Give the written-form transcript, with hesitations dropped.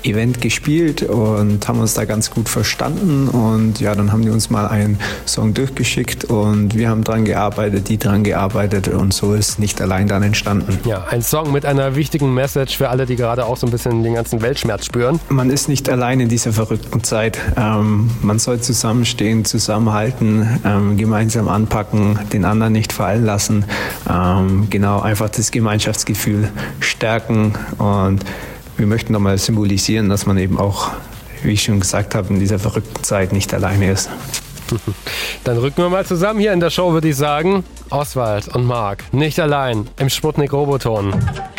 Event gespielt und haben uns da ganz gut verstanden. Und ja, dann haben die uns mal einen Song durchgeschickt und wir haben dran gearbeitet, die dran gearbeitet und so ist Nicht allein dann entstanden. Ja, ein Song mit einer wichtigen Message für alle, die gerade auch so ein bisschen den ganzen Weltschmerz spüren. Man ist nicht allein in dieser verrückten Zeit. Man soll zusammenstehen, zusammenhalten, gemeinsam anpacken, den anderen nicht fallen lassen. Genau, einfach das Gemeinschaftsgefühl stärken und wir möchten nochmal symbolisieren, dass man eben auch, wie ich schon gesagt habe, in dieser verrückten Zeit nicht alleine ist. Dann rücken wir mal zusammen hier in der Show, würde ich sagen. Oswald und Marc, Nicht allein im Sputnik Roboton.